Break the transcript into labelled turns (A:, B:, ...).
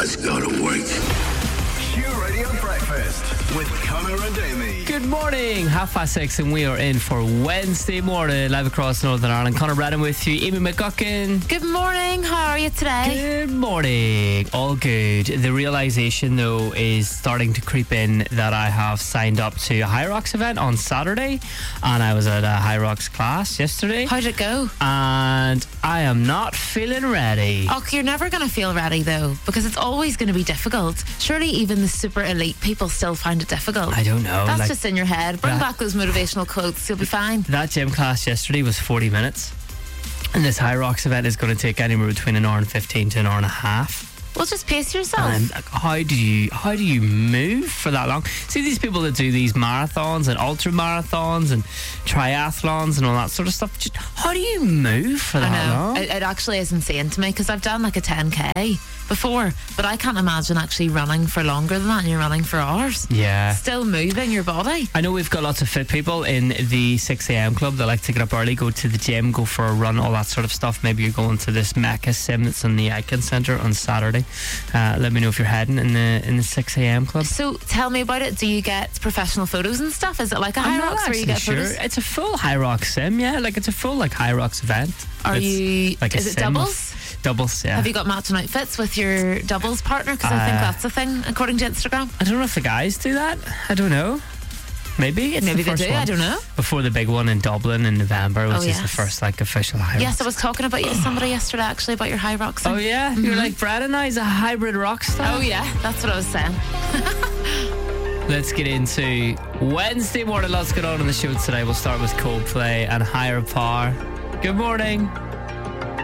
A: Let's go to work.
B: Q Radio Breakfast with Connor and Amy.
C: Good morning, 6:30, and we are in for Wednesday morning, live across Northern Ireland. Connor Brennan with you, Amy McGuckin.
D: Good morning, how are you today?
C: Good morning, all good. The realisation, though, is starting to creep in that I have signed up to a High Rocks event on Saturday, and I was at a High Rocks class yesterday.
D: How'd it go?
C: And I am not feeling ready.
D: Oh, you're never going to feel ready though, because it's always going to be difficult. Surely even the super elite people still find it difficult.
C: I don't know.
D: That's just in your head. Bring back those motivational quotes, you'll be fine.
C: That gym class yesterday was 40 minutes. And this High Rocks event is going to take anywhere between an hour and 15 to an hour and a half.
D: Well, just pace yourself.
C: And how do you move for that long? See these people that do these marathons and ultra marathons and triathlons and all that sort of stuff. Just, how do you move for that long?
D: It actually is insane to me, because I've done like a 10k before, but I can't imagine actually running for longer than that, and you're running for hours.
C: Yeah.
D: Still moving your body.
C: I know we've got lots of fit people in the 6am club that like to get up early, go to the gym, go for a run, all that sort of stuff. Maybe you're going to this Mecca sim that's in the Icon Centre on Saturday. Let me know if you're heading in the 6am club.
D: So tell me about it. Do you get professional photos and stuff? Is it like a High Rocks where you get photos?
C: It's a full High Rocks sim, yeah. Like it's a full like High Rocks event.
D: Is it doubles?
C: Doubles, yeah.
D: Have you got matching outfits with your doubles partner? Because I think that's a thing, according to Instagram.
C: I don't know if the guys do that. I don't know. Maybe
D: they do.
C: one.
D: I don't know.
C: Before the big one in Dublin in November, which is the first like official High Rocks.
D: Yes, I was talking about you to somebody yesterday actually about your High Rocks thing.
C: Oh yeah, you're like Brad and I's a hybrid rock star.
D: Oh yeah, that's what I was saying.
C: Let's get into Wednesday morning. Lots going on in the show today. We'll start with Coldplay and Higher Power. Good morning.